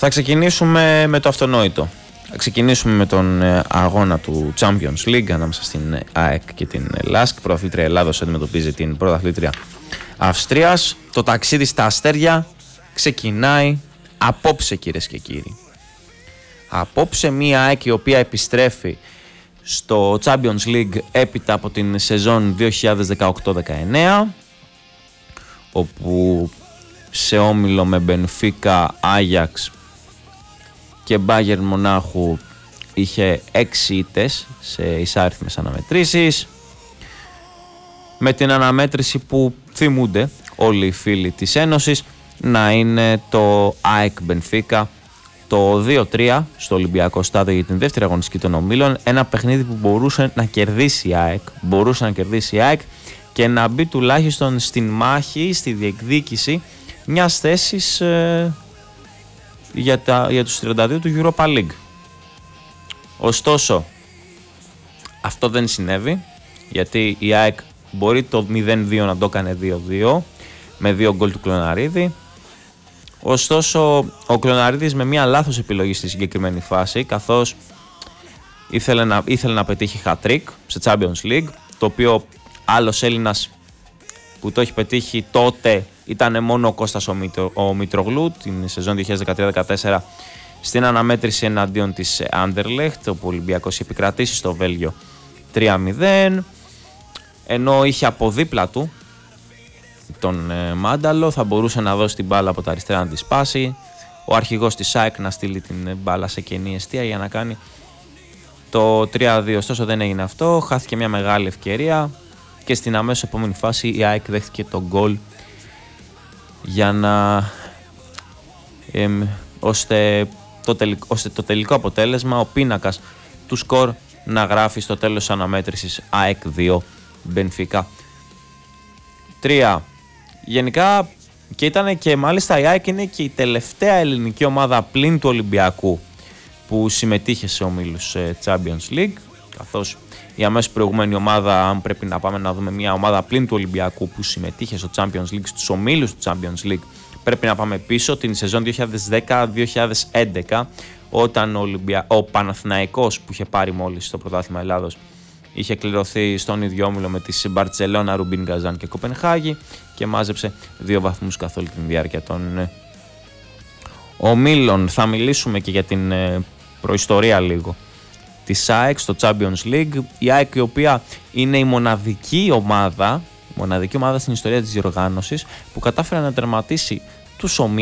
Θα ξεκινήσουμε με το αυτονόητο. Θα ξεκινήσουμε με τον αγώνα του Champions League ανάμεσα στην ΑΕΚ και την ΛΑΣΚ. Πρωταθλήτρια Ελλάδος αντιμετωπίζει την πρωταθλήτρια Αυστρίας. Το ταξίδι στα αστέρια ξεκινάει απόψε, κυρίες και κύριοι. Απόψε μια ΑΕΚ η οποία επιστρέφει στο Champions League έπειτα από την σεζόν 2018-19, όπου σε όμιλο με Μπενφίκα, Άγιαξ και Μπάγερν Μονάχου είχε 6 ήττες σε εισάριθμες αναμετρήσεις, με την αναμέτρηση που θυμούνται όλοι οι φίλοι της Ένωσης να είναι το ΑΕΚ Μπενφίκα, το 2-3 στο Ολυμπιακό Στάδιο για την δεύτερη αγωνιστική των ομίλων. Ένα παιχνίδι που μπορούσε να κερδίσει η ΑΕΚ, και να μπει τουλάχιστον στην μάχη, στη διεκδίκηση μιας θέσης για τους 32 του Europa League. Ωστόσο, αυτό δεν συνέβη, γιατί η ΑΕΚ μπορεί το 0-2 να το έκανε 2-2 με 2 γκολ του Κλωναρίδη. Ωστόσο, ο Κλωναρίδης με μια λάθος επιλογή στη συγκεκριμένη φάση, καθώς ήθελε να πετύχει hat-trick σε Champions League, το οποίο άλλος Έλληνας που το έχει πετύχει τότε ήταν μόνο ο Κώστας ο Μητρογλού την σεζόν 2013-2014 στην αναμέτρηση εναντίον της Anderlecht, όπου ο Ολυμπιακός είχε επικρατήσει στο Βέλγιο 3-0, ενώ είχε από δίπλα του τον Μάνταλο, θα μπορούσε να δώσει την μπάλα από τα αριστερά να τη σπάσει, ο αρχηγός της ΑΕΚ να στείλει την μπάλα σε κενή εστία για να κάνει το 3-2. Ωστόσο δεν έγινε αυτό, χάθηκε μια μεγάλη ευκαιρία και στην αμέσως επόμενη φάση η ΑΕΚ δέχτηκε τον γκολ για να ώστε το τελικό αποτέλεσμα, ο πίνακας του σκορ, να γράφει στο τέλος της αναμέτρησης ΑΕΚ 2 Μπενφίκα 3. Γενικά, και ήταν και μάλιστα η ΑΕΚ είναι και η τελευταία ελληνική ομάδα πλην του Ολυμπιακού που συμμετείχε σε ομίλους Champions League, καθώς η αμέσως προηγούμενη ομάδα, αν πρέπει να πάμε να δούμε μια ομάδα πλην του Ολυμπιακού που συμμετείχε στο Champions League, στους ομίλους του Champions League, πρέπει να πάμε πίσω την σεζόν 2010-2011, όταν ο Παναθηναϊκός, που είχε πάρει μόλις το πρωτάθλημα Ελλάδος, είχε κληρωθεί στον ίδιο όμιλο με τις Μπαρτσελώνα, Ρουμπίν Καζάν και Κοπενχάγη και μάζεψε 2 βαθμούς καθ' όλη την διάρκεια των ομίλων. Θα μιλήσουμε και για την προϊστορία λίγο της ΑΕΚ στο Champions League. Η ΑΕΚ, η οποία είναι η μοναδική ομάδα στην ιστορία της διοργάνωσης που κατάφερε να τερματίσει τους ομίλους